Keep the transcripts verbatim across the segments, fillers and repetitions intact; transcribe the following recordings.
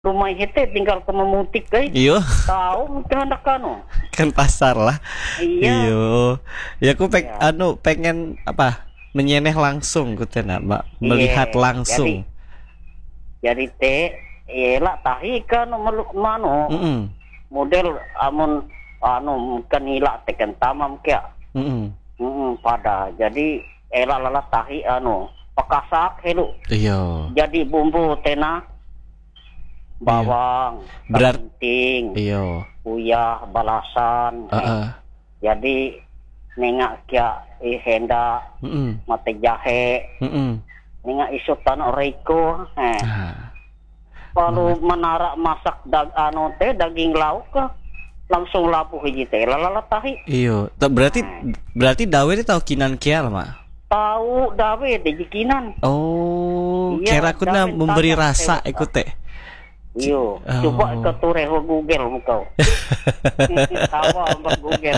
rumah hete tinggal ke memutik guys. Iyo. Tahu mungkin hendak kanu. Kan pasar lah. Iya. Iyo. Ya aku peng, Ya. anu pengen apa? Menyeneh langsung kutena, Mbak. Melihat Iya, langsung. Jadi teh iyalah tahi kan meluk mano. Mm-mm. Model amun anu kan hilak teken tamam kia. Mm-mm. Hmm, pada jadi elak lala tahi anu pekasak helu. Iyo. Jadi bumbu tena bawang, Berat- penting, Iyo. uyah, balasan. Heeh. Jadi nengak kia i henda Mm-mm. mate jahe, Mm-mm. nengak isutan reko. Eh. Ah. Kalau menarak masak dag anu teh daging lauk ke langsung lapu hiji teh lala tahi. Iyo. Ta- Berarti berarti dawe ini tahu kinan kia lah, Mak. Tahu dawe de jikinan. Oh, Iya, kira aku na dawe memberi tambah rasa sewa. ikut teh. Iyo, Oh. coba ke tureho Google mukau. Tawa mbak Google.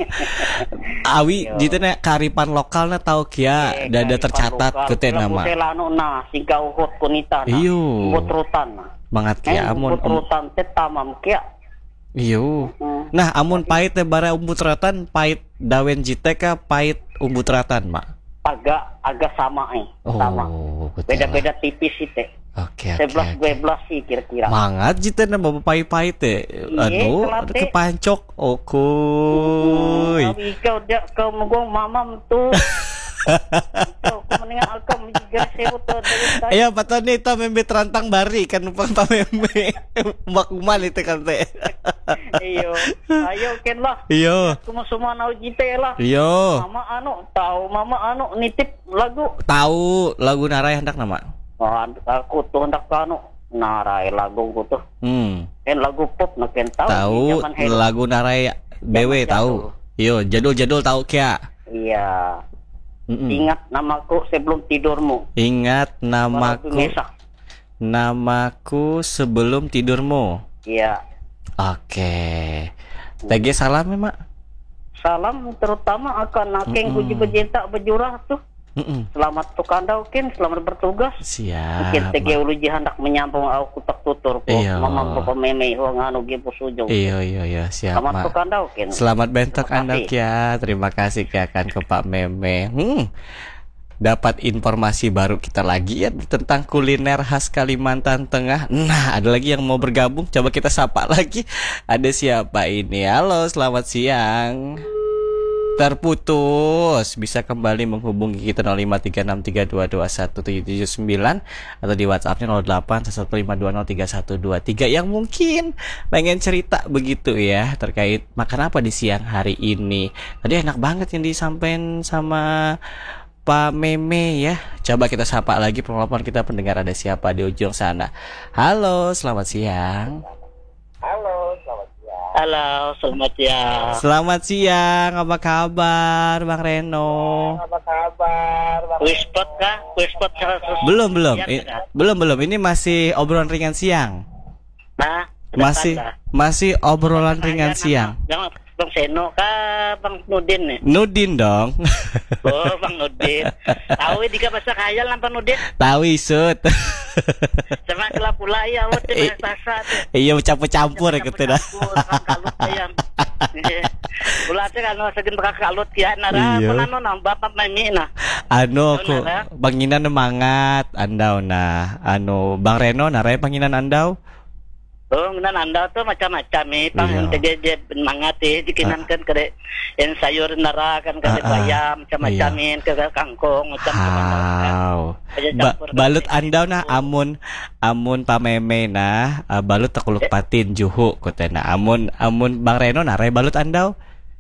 Awi Iya. jitu na karipan lokalna tahu kia Eh, dada karipan tercatat lokal. kute Kira nama. budel anu nah singka uhut kunita nah. Iyo. Ubut rutan nah. Mangat Eh, kia amun. ubut rutan teh tamam kia. Iyo. Hmm. Nah, amun pahit teh bara umbut ratan pahit dawen jite ka pahit umbut ratan, Mak. Agak agak sama eh. Sama. Oh, betul. Beda-beda tipis sih teh. Oke, oke. Sebelas oke. dua belas sih kira-kira. Mangat jite na bapak pahit-pahit teh. Iya, Anu, kelate. kepancok. Okuy. Tapi kau dia kau mugong mamam tuh. Kau mendingan alkam juga sebut tuh dari Ayo patah nih ta membe terantang bari kan upang pamembe. Mbak kuman itu kan teh. Iyo, ayo ken lah. Iyo. Cuma semua nau jite lah. Iyo. Mama anu tahu mama anu nitip lagu. Tahu lagu Narai hendak nama. Oh, aku tuh hendak anu narai lagu ku tuh. Hmm. Ken lagu pop nak ken tahu. Tahu Zaman hello. lagu Narai B W Zaman tahu. Iyo, jadul-jadul tahu kia. Iya. Mm-mm. Ingat namaku sebelum tidurmu. Ingat Lagu namaku. Mesak. Namaku sebelum tidurmu. Iya. Oke. T G salam ya, Mak. Salam terutama akan nakeng Mm-mm. puji bejentak bejurah tuh. Mm-mm. Selamat tukandau ken, selamat bertugas. Siap. Mungkin T G Mak. uluji hendak menyambung aku tak tutur ko. Iya. Mama bapak meme ho nganu ge pusujung. Iya iya iya siap, Selamat Mak. tukandau ken. Selamat bentok Terima Anda kasih. Kia. Terima kasih Kia kan ke Pak Meme. Hmm. Dapat informasi baru kita lagi ya tentang kuliner khas Kalimantan Tengah. Nah, ada lagi yang mau bergabung. Coba kita sapa lagi. Ada siapa ini? Halo, selamat siang. Terputus. Bisa kembali menghubungi kita nol lima tiga enam tiga dua dua satu tujuh tujuh sembilan atau di WhatsApp-nya nol delapan satu lima dua nol tiga satu dua tiga yang mungkin pengen cerita begitu ya terkait makan apa di siang hari ini. Tadi enak banget yang disampaikan sama Pak Meme ya. Coba kita sapa lagi penelpon kita pendengar ada siapa di ujung sana. Halo, selamat siang. Halo, selamat siang. Halo, selamat siang. Selamat siang, apa kabar Bang Reno? Apa kabar? Wispot kah? Wispot seratus. Belum belum Siang, I- kan? belum belum ini masih obrolan ringan siang. Nah, Masih masih obrolan ringan Tanya siang. nama- Bang Bang Seno kah Bang Nudin nih? Nudin dong. Oh, Bang Nudin. Tahu jika bahasa khayal lah Bang Nudin. Tahu isut. Sama gelap pula ya, awet Eh. bahasa tuh. Iya campur-campur ya gitu dah. Kalut ayam. Ulah teh kan segin bakal kalut ya nara Iya. panano nambah Bapak Mimi nah. Anu aku Nara. banginan mangat andau nah. Anu Bang Reno narai panginan andau. Oh, ngan anda tuh macam-macam nih, pang Iya. tegeje mangati dikinan kan kade yang sayur nara kan kade Ah, ah. bayam macam-macam Iya. ke kangkung macam-macam kan. Haw. Aja Ba- campur balut kan. andau nah amun amun pameme nah uh, balut takuluk patin juhu kutena amun amun Bang Reno narai balut andau.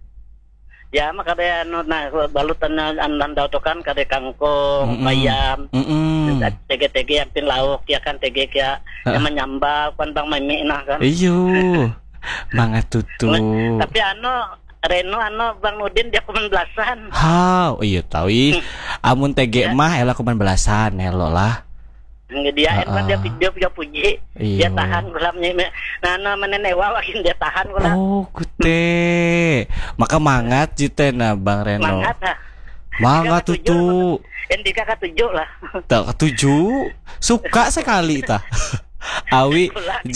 Ya maka kade anu nah balutan anda tuh kan kade kangkung, Mm-mm. bayam, Mm-mm. tege-tege yang pin lauk ya kan tege kia yang menyambal kan Bang Mimi nah kan. Iyo. Mangat tutu. Tapi anu Reno anu Bang Nudin dia kuman belasan. Haw, iya tahu ih. Amun T G Ya. mah ela kuman belasan helo lah. Ngediain kan dia Ah. video punya puji. Iya. Dia tahan gulamnya. Nah, nah menenewa wakin dia tahan gula. Oh, kute. Maka mangat jitena Bang Reno. Mangat ha. Mangat Kakak tutu. Yang di kakak tujuh lah. Tak ketujuh. Suka sekali tah. Awi